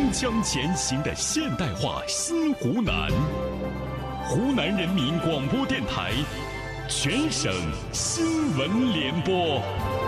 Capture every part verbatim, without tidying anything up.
将前行的现代化新湖南。湖南人民广播电台全省新闻联播。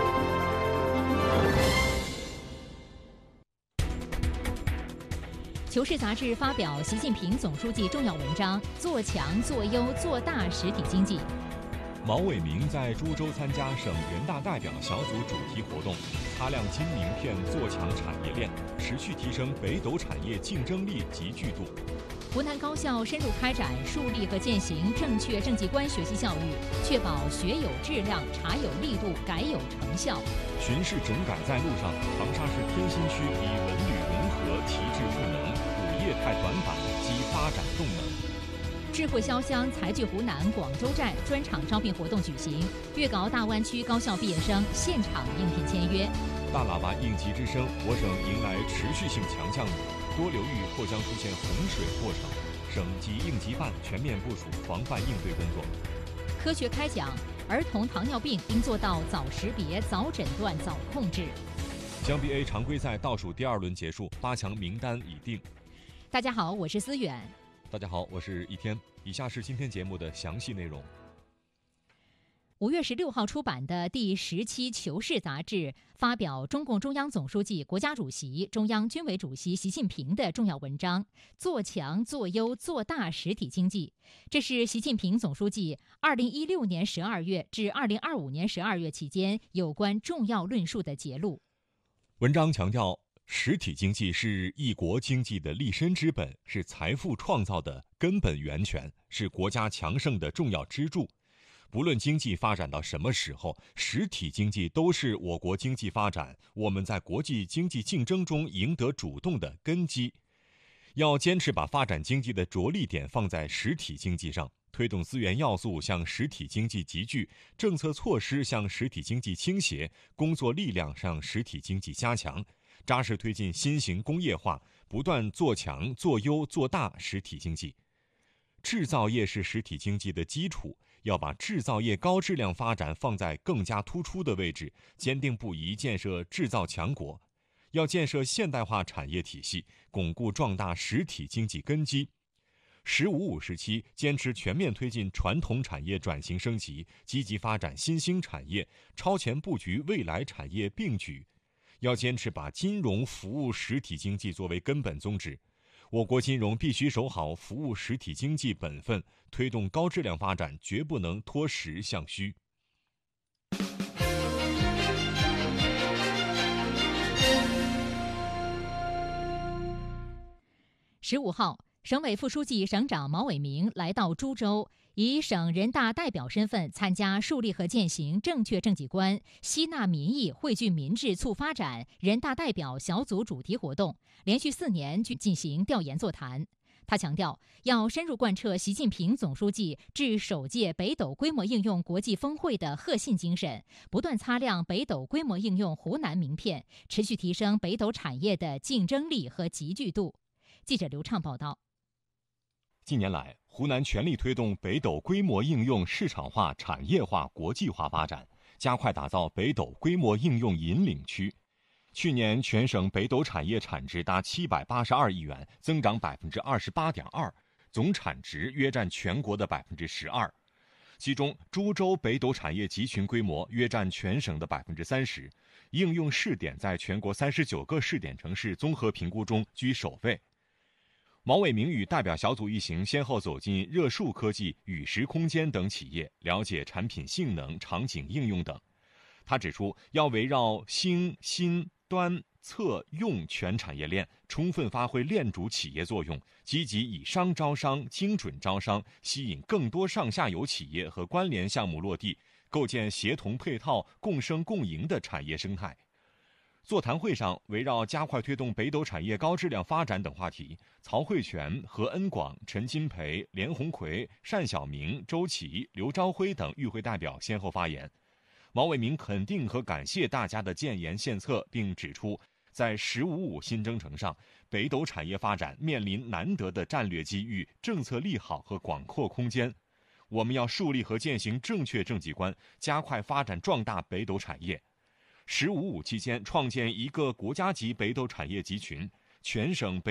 求是杂志发表习近平总书记重要文章，做强做优做大实体经济。 毛伟明在株洲参加省人大代表小组主题活动，擦亮金名片，做强产业链，持续提升北斗产业竞争力集聚度。 湖南高校深入开展树立和践行正确政绩观学习教育，确保学有质量、查有力度、改有成效。 巡视整改在路上，长沙市天心区以文旅融合提质赋能，补业态短板，激发展动能。 智慧潇湘才聚湖南广州站专场招聘活动举行，粤港澳大湾区高校毕业生现场应聘签约。 大喇叭应急之声，我省迎来持续性强降雨，多流域或将出现洪水过程，省级应急办全面部署防范应对工作。 科学开讲，儿童糖尿病应做到早识别、早诊断、早控制。 江 B A 常规赛倒数第二轮结束，八强名单已定。 大家好，我是思远。 大家好，我是一天。以下是今天节目的详细内容。 五月十六号出版的第十期《求是》杂志发表中共中央总书记、国家主席、中央军委主席习近平的重要文章，做强做优做大实体经济。这是习近平总书记二零一六年十二月至二零二五年十二月期间有关重要论述的节录。 文章强调，实体经济是一国经济的立身之本，是财富创造的根本源泉，是国家强盛的重要支柱。不论经济发展到什么时候，实体经济都是我国经济发展、我们在国际经济竞争中赢得主动的根基。要坚持把发展经济的着力点放在实体经济上，推动资源要素向实体经济集聚，政策措施向实体经济倾斜，工作力量向实体经济加强，扎实推进新型工业化，不断做强做优做大实体经济。制造业是实体经济的基础，要把制造业高质量发展放在更加突出的位置，坚定不移建设制造强国。要建设现代化产业体系，巩固壮大实体经济根基。十五五时期坚持全面推进传统产业转型升级，积极发展新兴产业，超前布局未来产业并举。要坚持把金融服务实体经济作为根本宗旨，我国金融必须守好服务实体经济本分，推动高质量发展绝不能脱实向虚。 十五号，省委副书记、省长毛伟明来到株洲，以省人大代表身份参加树立和践行正确政绩观、吸纳民意、汇聚民智促发展人大代表小组主题活动，连续四年进行调研座谈。他强调，要深入贯彻习近平总书记致首届北斗规模应用国际峰会的核心精神，不断擦亮北斗规模应用湖南名片，持续提升北斗产业的竞争力和集聚度。记者刘畅报道。 近年来，湖南全力推动北斗规模应用市场化、产业化、国际化发展，加快打造北斗规模应用引领区。去年全省北斗产业产值达七百八十二亿元，增长百分之二十八点二，总产值约占全国的百分之十二。其中，株洲北斗产业集群规模约占全省的百分之三十，应用试点在全国三十九个试点城市综合评估中居首位。毛伟明与代表小组一行先后走进热树科技、宇石空间等企业，了解产品性能、场景应用等。他指出，要围绕兴、新、端、测、用全产业链，充分发挥链主企业作用，积极以商招商、精准招商，吸引更多上下游企业和关联项目落地，构建协同配套、共生共赢的产业生态。座谈会上，围绕加快推动北斗产业高质量发展等话题，曹慧全、何恩广、陈金培、连鸿奎、单晓明、周琦、刘朝辉等与会代表先后发言。毛伟明肯定和感谢大家的建言献策，并指出，在“十五五”新征程上，北斗产业发展面临难得的战略机遇、政策利好和广阔空间。我们要树立和践行正确政绩观，加快发展壮大北斗产业。十五五期间，创建一个国家级北斗产业集群，全省北